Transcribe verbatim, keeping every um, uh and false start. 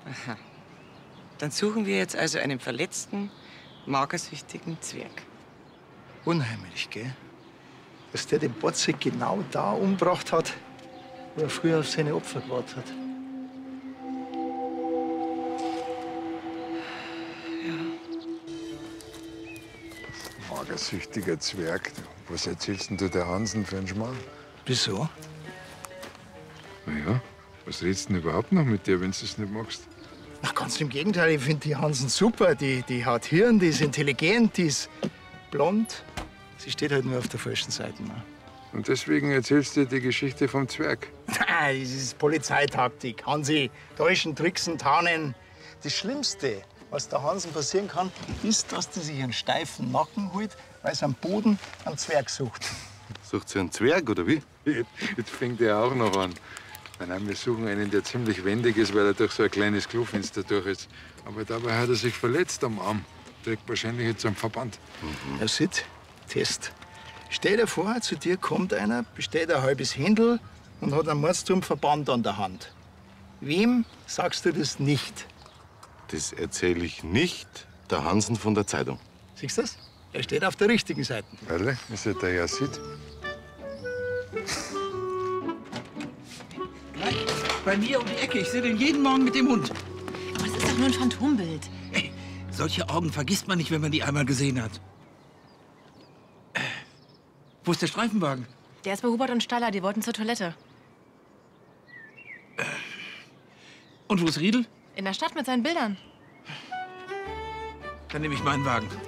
Aha. Dann suchen wir jetzt also einen verletzten, magersüchtigen Zwerg. Unheimlich, gell? Dass der den Botzek genau da umgebracht hat, wo er früher auf seine Opfer gewartet hat. Magersüchtiger Zwerg. Was erzählst denn du der Hansen für einen Schmarrn? Wieso? Na ja, was redest du denn überhaupt noch mit dir, wenn du es nicht magst? Ach, ganz im Gegenteil, ich finde die Hansen super. Die, die hat Hirn, die ist intelligent, die ist blond. Sie steht halt nur auf der falschen Seite. Ne? Und deswegen erzählst du dir die Geschichte vom Zwerg. Nein, das ist Polizeitaktik. Hansi, täuschen, tricksen, tarnen. Das Schlimmste, was der Hansen passieren kann, ist, dass die sich einen steifen Nacken holt, weil sie am Boden einen Zwerg sucht. Sucht sie einen Zwerg, oder wie? Jetzt fängt er auch noch an. Nein, wir suchen einen, der ziemlich wendig ist, weil er durch so ein kleines Klofenster durch ist. Aber dabei hat er sich verletzt am Arm. Trägt wahrscheinlich jetzt einen Verband. Mhm. Ja, Sid, Test. Stell dir vor, zu dir kommt einer, bestellt ein halbes Händel und hat einen Mordsturmverband an der Hand. Wem sagst du das nicht? Das erzähle ich nicht der Hansen von der Zeitung. Siehst du das? Er steht auf der richtigen Seite. Weil, ist er der ja sieht. Bei mir um die Ecke. Ich sehe den jeden Morgen mit dem Hund. Aber das ist doch nur ein Phantombild. Hey, solche Augen vergisst man nicht, wenn man die einmal gesehen hat. Äh, wo ist der Streifenwagen? Der ist bei Hubert und Staller. Die wollten zur Toilette. Äh, und wo ist Riedel? In der Stadt mit seinen Bildern. Dann nehme ich meinen Wagen.